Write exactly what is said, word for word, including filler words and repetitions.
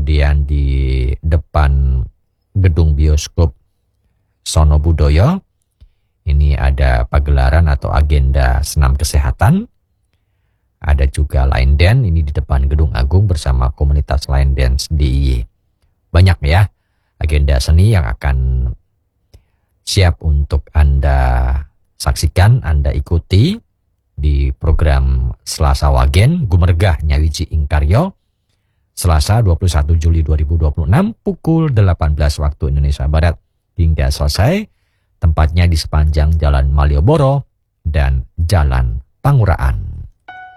kemudian di depan gedung bioskop Sono Budoyo ini ada pagelaran atau agenda senam kesehatan. Ada juga line dance ini di depan Gedung Agung bersama komunitas line dance D I Y. Banyak ya agenda seni yang akan siap untuk Anda saksikan, Anda ikuti di program Selasa Wagen Gumergah Nyawiji Ingkaryo Selasa dua puluh satu Juli dua ribu dua puluh enam pukul delapan belas waktu Indonesia Barat hingga selesai. Tempatnya di sepanjang Jalan Malioboro dan Jalan Panguraan.